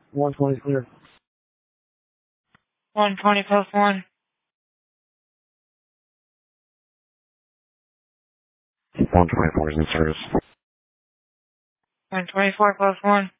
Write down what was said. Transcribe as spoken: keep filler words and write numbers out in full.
one twenty clear. one twenty plus one. one twenty-four is in service. one twenty-four plus one.